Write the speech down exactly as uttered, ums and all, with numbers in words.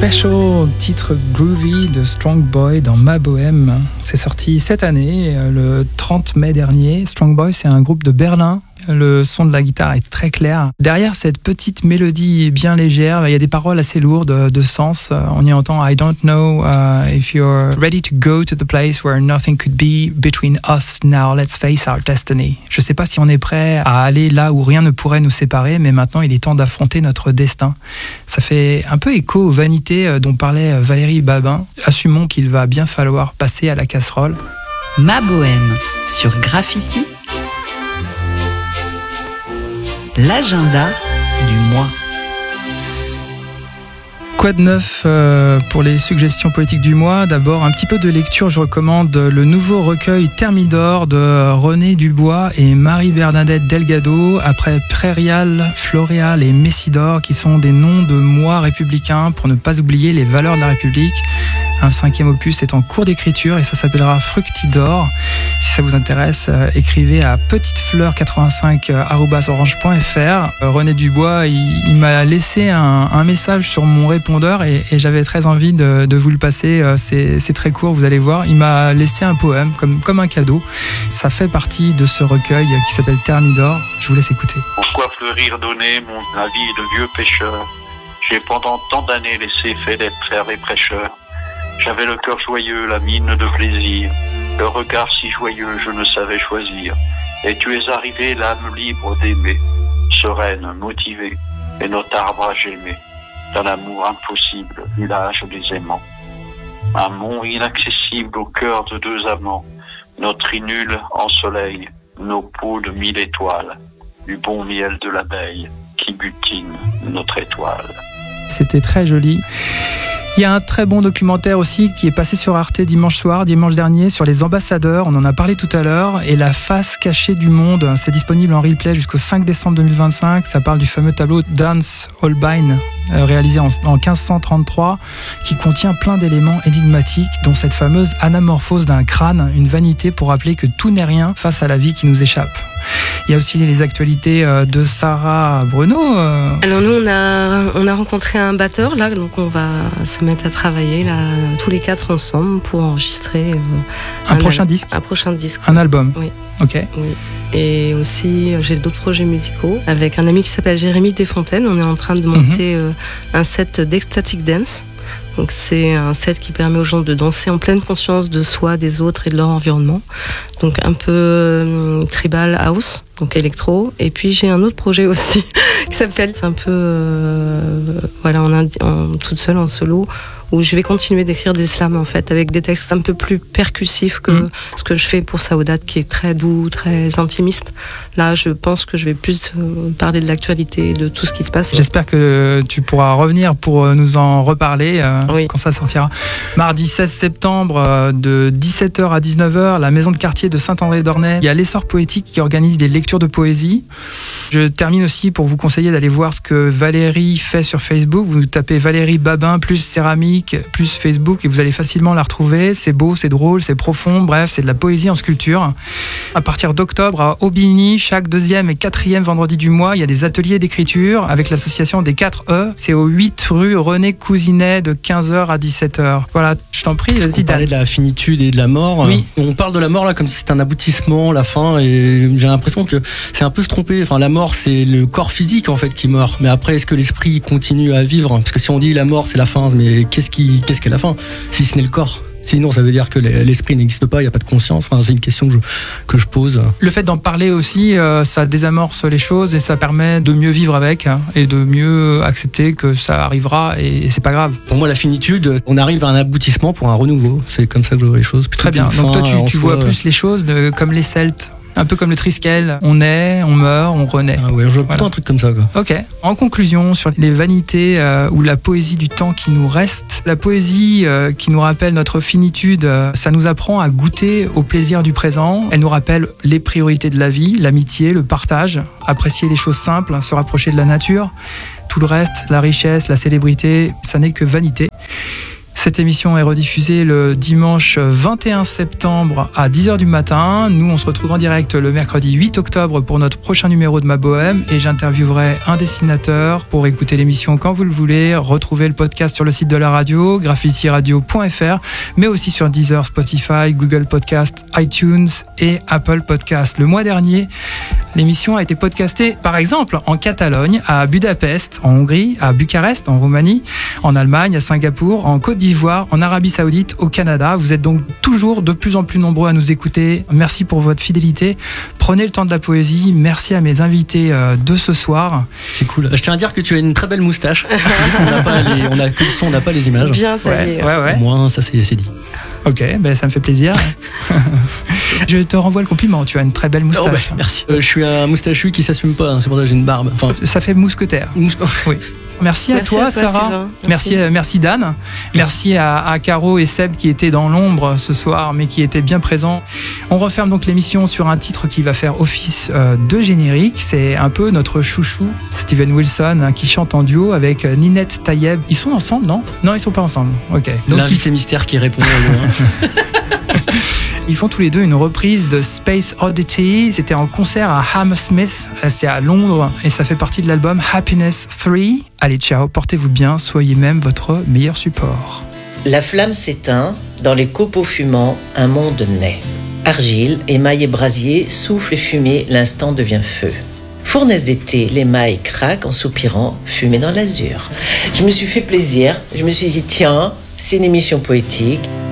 Special, titre groovy de Strong Boy dans Ma Bohème. C'est sorti cette année, le trente mai dernier. Strong Boy, c'est un groupe de Berlin. Le son de la guitare est très clair. Derrière cette petite mélodie bien légère, il y a des paroles assez lourdes de sens. On y entend I don't know uh, if you're ready to go to the place where nothing could be between us now. Let's face our destiny. Je ne sais pas si on est prêt à aller là où rien ne pourrait nous séparer, mais maintenant il est temps d'affronter notre destin. Ça fait un peu écho aux vanités dont parlait Valérie Babin. Assumons qu'il va bien falloir passer à la casserole. Ma Bohème sur Graffiti. L'agenda du mois. Quoi de neuf euh, pour les suggestions poétiques du mois? D'abord, un petit peu de lecture. Je recommande le nouveau recueil Thermidor de René Dubois et Marie-Bernadette Delgado, après Prairial, Floréal et Messidor, qui sont des noms de mois républicains pour ne pas oublier les valeurs de la République. Un cinquième opus est en cours d'écriture et ça s'appellera Fructidor. Si ça vous intéresse, euh, écrivez à petitefleur quatre-vingt-cinq arobase orange point f r. Euh, René Dubois, il, il m'a laissé un, un message sur mon répondeur et, et j'avais très envie de, de vous le passer. Euh, c'est, c'est très court, vous allez voir. Il m'a laissé un poème comme, comme un cadeau. Ça fait partie de ce recueil qui s'appelle Thermidor. Je vous laisse écouter. Pourquoi fleurir donner mon avis de vieux pêcheur? J'ai pendant tant d'années laissé fait d'être frère et prêcheur. J'avais le cœur joyeux, la mine de plaisir, le regard si joyeux, je ne savais choisir. Et tu es arrivé, l'âme libre d'aimer, sereine, motivée, et notre arbre à gémer, d'un amour impossible, village des aimants. Un mont inaccessible au cœur de deux amants, notre inule en soleil, nos peaux de mille étoiles, du bon miel de l'abeille qui butine notre étoile. C'était très joli. Il y a un très bon documentaire aussi qui est passé sur Arte dimanche soir, dimanche dernier, sur les ambassadeurs. On en a parlé tout à l'heure. Et la face cachée du monde, c'est disponible en replay jusqu'au cinq décembre deux mille vingt-cinq. Ça parle du fameux tableau d'Hans Holbein, euh, réalisé en, en quinze cent trente-trois, qui contient plein d'éléments énigmatiques, dont cette fameuse anamorphose d'un crâne, une vanité pour rappeler que tout n'est rien face à la vie qui nous échappe. Il y a aussi les actualités de Sarah Bruno. Alors nous, on a, on a rencontré un batteur, là, donc on va se mettre à travailler là, tous les quatre ensemble pour enregistrer euh, un, un prochain al- disque. Un prochain disque. Un album. Oui. Ok. Oui. Et aussi, j'ai d'autres projets musicaux avec un ami qui s'appelle Jérémy Desfontaines. On est en train de monter mm-hmm. euh, un set d'Ecstatic Dance. Donc c'est un set qui permet aux gens de danser en pleine conscience de soi, des autres et de leur environnement. Donc un peu euh, tribal house, donc électro. Et puis j'ai un autre projet aussi qui s'appelle, c'est un peu euh, voilà en, indi- en toute seule en solo, où je vais continuer d'écrire des slams en fait, avec des textes un peu plus percussifs que mmh. ce que je fais pour Saoudat, qui est très doux, très intimiste. Là, je pense que je vais plus euh, parler de l'actualité, de tout ce qui se passe. J'espère que tu pourras revenir pour nous en reparler euh, oui. quand ça sortira. Mardi seize septembre, euh, de dix-sept heures à dix-neuf heures, la maison de quartier de Saint-André-d'Ornay. Il y a l'Essor Poétique qui organise des lectures de poésie. Je termine aussi pour vous conseiller d'aller voir ce que Valérie fait sur Facebook. Vous tapez Valérie Babin plus céramique plus Facebook et vous allez facilement la retrouver. C'est beau, c'est drôle, c'est profond. Bref, c'est de la poésie en sculpture. À partir d'octobre, à Aubigny, chaque deuxième et quatrième vendredi du mois, il y a des ateliers d'écriture avec l'association des quatre E. C'est au huit rue René Cousinet de quinze heures à dix-sept heures. Voilà, je t'en prie, vas-y. On parlait de la finitude et de la mort. Oui. On parle de la mort là comme si c'était un aboutissement, la fin, et j'ai l'impression que c'est un peu se tromper. Enfin, la mort, c'est le corps physique en fait qui meurt. Mais après, est-ce que l'esprit continue à vivre? Parce que si on dit la mort, c'est la fin, mais qu'est-ce qui, qu'est-ce qu'est la fin si ce n'est le corps? Sinon, ça veut dire que l'esprit n'existe pas, il n'y a pas de conscience. Enfin, c'est une question que je, que je pose. Le fait d'en parler aussi, euh, ça désamorce les choses et ça permet de mieux vivre avec hein, et de mieux accepter que ça arrivera et, et c'est pas grave. Pour moi, la finitude, on arrive à un aboutissement pour un renouveau. C'est comme ça que je vois les choses. Très bien. Donc toi, tu, tu vois plus les choses de, comme les Celtes. Un peu comme le Triskel, on naît, on meurt, on renaît. Ah ouais, je vois plutôt voilà. un truc comme ça, quoi. Ok. En conclusion, sur les vanités euh, ou la poésie du temps qui nous reste, la poésie euh, qui nous rappelle notre finitude, euh, ça nous apprend à goûter au plaisir du présent. Elle nous rappelle les priorités de la vie, l'amitié, le partage, apprécier les choses simples, se rapprocher de la nature. Tout le reste, la richesse, la célébrité, ça n'est que vanité. Cette émission est rediffusée le dimanche vingt et un septembre à dix heures du matin. Nous, on se retrouve en direct le mercredi huit octobre pour notre prochain numéro de Ma Bohème et j'interviewerai un dessinateur pour écouter l'émission quand vous le voulez. Retrouvez le podcast sur le site de la radio, graffiti radio point f r, mais aussi sur Deezer, Spotify, Google Podcast, iTunes et Apple Podcast. Le mois dernier, l'émission a été podcastée, par exemple, en Catalogne, à Budapest, en Hongrie, à Bucarest, en Roumanie, en Allemagne, à Singapour, en Côte d'Ivoire, en Arabie Saoudite, au Canada. Vous êtes donc toujours de plus en plus nombreux à nous écouter. Merci pour votre fidélité. Prenez le temps de la poésie. Merci à mes invités de ce soir. C'est cool. Je tiens à dire que tu as une très belle moustache. on n'a pas les, on a que le son, on n'a pas les images. Bien taillé. Ouais, ouais, ouais. Au moins, ça c'est, c'est dit. Ok, ben ça me fait plaisir. Je te renvoie le compliment, tu as une très belle moustache. Oh bah, merci. Euh, je suis un moustachu qui s'assume pas, hein, c'est pour ça que j'ai une barbe. Enfin, ça fait mousquetaire. Mous- Oui. Merci à Merci toi, à toi, Sarah. Sylvain. Merci, Merci. merci Dan. Merci, merci à, à Caro et Seb qui étaient dans l'ombre ce soir, mais qui étaient bien présents. On referme donc l'émission sur un titre qui va faire office euh, de générique. C'est un peu notre chouchou, Steven Wilson, hein, qui chante en duo avec euh, Ninette Tayeb. Ils sont ensemble, non ? Non, ils sont pas ensemble. Ok. Donc l'invité ils... mystère qui répond. Hein. Ils font tous les deux une reprise de Space Oddity. C'était en concert à Hammersmith, c'est à Londres, et ça fait partie de l'album Happiness trois. Allez, ciao, portez-vous bien, soyez même votre meilleur support. La flamme s'éteint, dans les copeaux fumants, un monde naît. Argile, émail et brasier, souffle et fumée, l'instant devient feu. Fournaise d'été, l'émail craque en soupirant, fumée dans l'azur. Je me suis fait plaisir, je me suis dit, tiens, c'est une émission poétique.